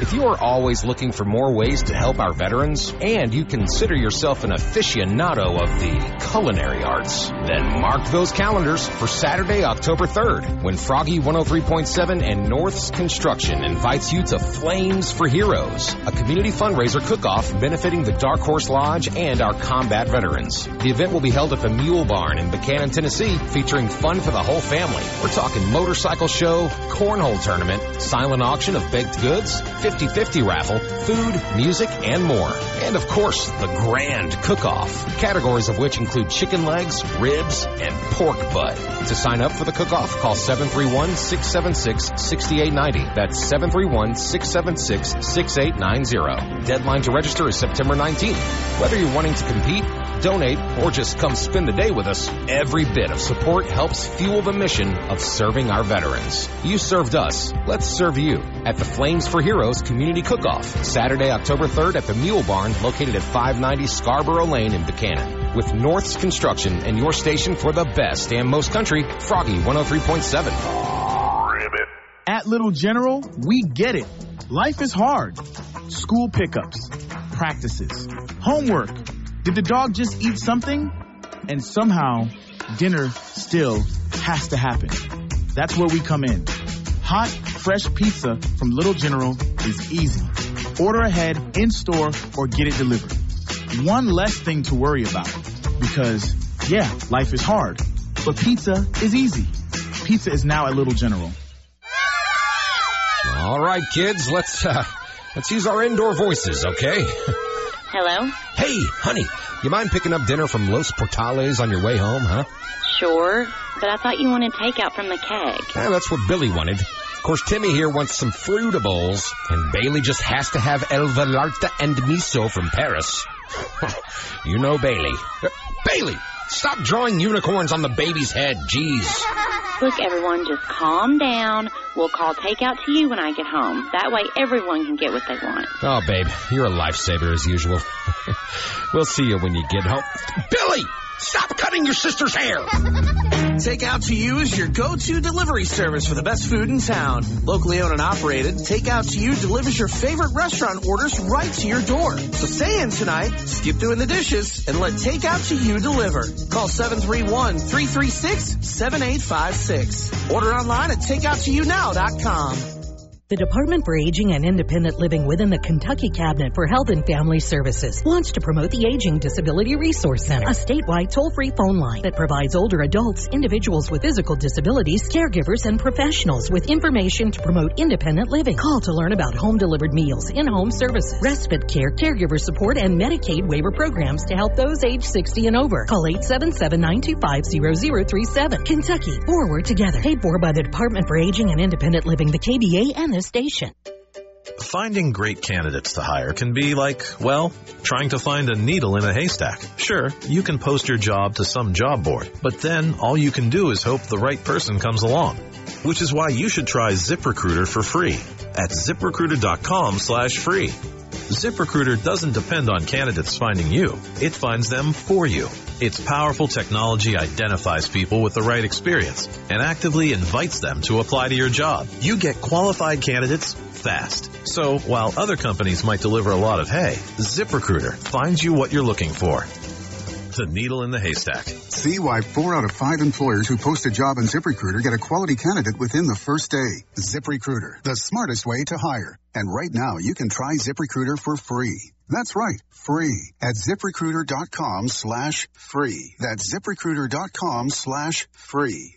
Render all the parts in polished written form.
If you are always looking for more ways to help our veterans, and you consider yourself an aficionado of the culinary arts, then mark those calendars for Saturday, October 3rd, when Froggy 103.7 and North's Construction invites you to Flames for Heroes, a community fundraiser cook-off benefiting the Dark Horse Lodge and our combat veterans. The event will be held at the Mule Barn in Buchanan, Tennessee, featuring fun for the whole family. We're talking motorcycle show, cornhole tournament, silent auction of baked goods, 50-50 raffle, food, music, and more. And of course, the grand cook-off, categories of which include chicken legs, ribs, and pork butt. To sign up for the cook-off, call 731-676-6890. That's 731-676-6890. Deadline to register is September 19th. Whether you're wanting to compete, donate, or just come spend the day with us, every bit of support helps fuel the mission of serving our veterans. You served us. Let's serve you at the Flames for Heroes Community Cook-Off, Saturday, October 3rd at the Mule Barn, located at 590 Scarborough Lane in Buchanan. With North's Construction and your station for the best and most country, Froggy 103.7. At Little General, we get it. Life is hard. School pickups, practices, homework. Did the dog just eat something? And somehow, dinner still has to happen. That's where we come in. Hot, fresh pizza from Little General is easy. Order ahead, in-store, or get it delivered. One less thing to worry about. Because, yeah, life is hard. But pizza is easy. Pizza is now at Little General. All right, kids, let's use our indoor voices, okay? Hello? Hey, honey, you mind picking up dinner from Los Portales on your way home, huh? Sure, but I thought you wanted takeout from the keg. Yeah, that's what Billy wanted. Of course, Timmy here wants some Fruitables, and Bailey just has to have El Vallarta and Miso from Paris. You know Bailey. Bailey, stop drawing unicorns on the baby's head, jeez. Look, everyone, just calm down. We'll call takeout to you when I get home. That way everyone can get what they want. Oh, babe, you're a lifesaver as usual. We'll see you when you get home. Billy, stop cutting your sister's hair. Takeout to You is your go-to delivery service for the best food in town. Locally owned and operated, Takeout to You delivers your favorite restaurant orders right to your door. So stay in tonight, skip doing the dishes, and let Takeout to You deliver. Call 731-336-7856. Order online at takeouttoyounow.com. The Department for Aging and Independent Living within the Kentucky Cabinet for Health and Family Services wants to promote the Aging Disability Resource Center, a statewide toll-free phone line that provides older adults, individuals with physical disabilities, caregivers, and professionals with information to promote independent living. Call to learn about home-delivered meals, in-home services, respite care, caregiver support, and Medicaid waiver programs to help those age 60 and over. Call 877-925-0037. Kentucky, forward together. Paid for by the Department for Aging and Independent Living, the KBA, and the station. Finding great candidates to hire can be like, well, trying to find a needle in a haystack. Sure, you can post your job to some job board, but then all you can do is hope the right person comes along. Which is why you should try ZipRecruiter for free at ZipRecruiter.com/free. ZipRecruiter doesn't depend on candidates finding you. It finds them for you. Its powerful technology identifies people with the right experience and actively invites them to apply to your job. You get qualified candidates fast. So while other companies might deliver a lot of hay, ZipRecruiter finds you what you're looking for. The needle in the haystack. See why 4 out of 5 employers who post a job on ZipRecruiter get a quality candidate within the first day. ZipRecruiter, the smartest way to hire. And right now, you can try ZipRecruiter for free. That's right, free at ZipRecruiter.com/free. That's ZipRecruiter.com/free.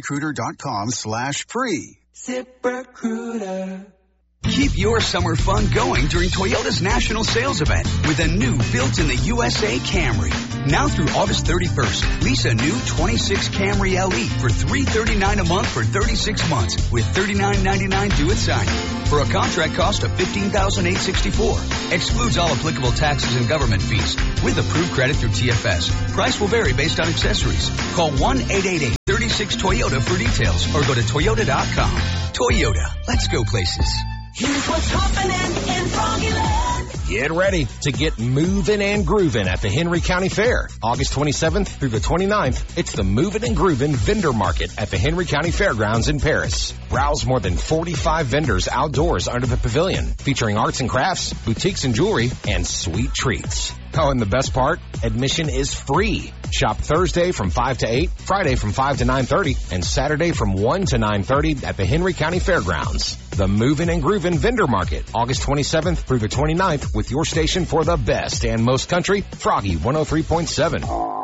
ZipRecruiter.com/free. ZipRecruiter. Keep your summer fun going during Toyota's national sales event with a new built-in-the-USA Camry. Now through August 31st, lease a new 26 Camry LE for $339 a month for 36 months with $39.99 due at signing for a contract cost of $15,864. Excludes all applicable taxes and government fees with approved credit through TFS. Price will vary based on accessories. Call 1-888-36-TOYOTA for details or go to Toyota.com. Toyota, let's go places. Here's what's happening in Froggyland. Get ready to get moving and grooving at the Henry County Fair. August 27th through the 29th, it's the Moving and Grooving Vendor Market at the Henry County Fairgrounds in Paris. Browse more than 45 vendors outdoors under the pavilion, featuring arts and crafts, boutiques and jewelry, and sweet treats. Oh, and the best part? Admission is free. Shop Thursday from 5 to 8, Friday from 5 to 9:30, and Saturday from 1 to 9:30 at the Henry County Fairgrounds. The Movin' and Groovin' Vendor Market, August 27th through the 29th, with your station for the best and most country, Froggy 103.7.